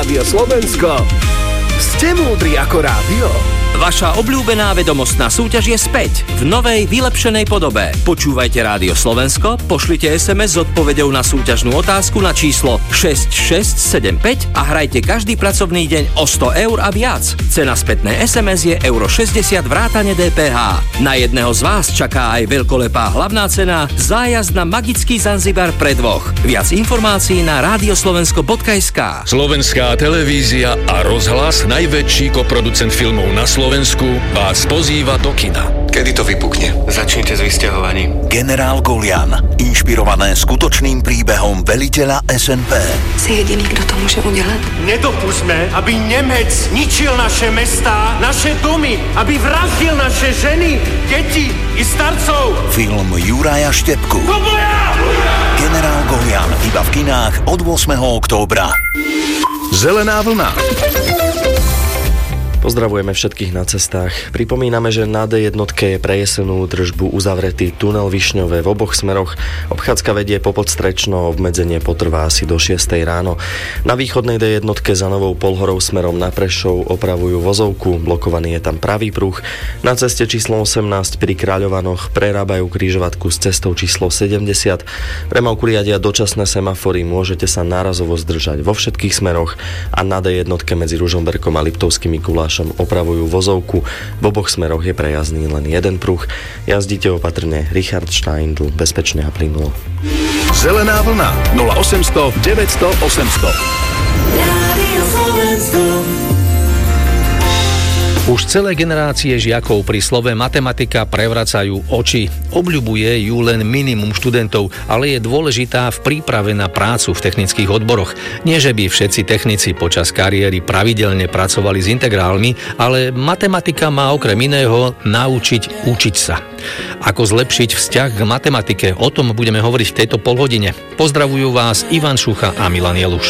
Rádio Slovensko. Ste múdri ako rádio. Vaša obľúbená vedomostná súťaž je späť v novej, vylepšenej podobe. Počúvajte Rádio Slovensko, pošlite SMS s odpoveďou na súťažnú otázku na číslo 6675 a hrajte každý pracovný deň o 100 eur a viac. Cena spätnej SMS je euro 60 vrátane DPH. Na jedného z vás čaká aj veľkolepá hlavná cena zájazd na magický Zanzibar pre dvoch. Viac informácií na radioslovensko.sk. Slovenská televízia a rozhlas, najväčší koproducent filmov na Slovensku, vás pozýva do kina. Kedy to vypukne? Začnite s vysťahovaním. Generál Golian, inšpirované skutočným príbehom veliteľa SNP. Si jediný, kto to môže udelať. Nedopustme, aby Nemec ničil naše mestá, naše domy, aby vraždil naše ženy, deti i starcov. Film Juraja Štepku. Generál Golian, iba v kinách od 8. októbra. Zelená vlna. Pozdravujeme všetkých na cestách. Pripomíname, že na D1 je pre jesenú údržbu uzavretý tunel Višňové v oboch smeroch. Obchádzka vedie po Podstrečno, obmedzenie potrvá asi do 6 ráno. Na východnej D1 za Novou Polhorou smerom na Prešov opravujú vozovku, blokovaný je tam pravý pruh. Na ceste číslo 18 pri Kráľovanoch prerábajú križovatku s cestou číslo 70. Premávku riadia dočasné semafory, môžete sa nárazovo zdržať vo všetkých smeroch a na D1 medzi Ružomberkom a Liptovskými Gulášmi opravujú vozovku. V oboch smeroch je prejazdný len jeden pruh. Jazdite opatrne. Richard Steindl, bezpečne a plynulo. Zelená vlna 0800 900 800. Rádio Slovensko. Už celé generácie žiakov pri slove matematika prevracajú oči. Obľubuje ju len minimum študentov, ale je dôležitá v príprave na prácu v technických odboroch. Nie, že by všetci technici počas kariéry pravidelne pracovali s integrálmi, ale matematika má okrem iného naučiť učiť sa. Ako zlepšiť vzťah k matematike, o tom budeme hovoriť v tejto polhodine. Pozdravujú vás Ivan Šucha a Milan Jeluš.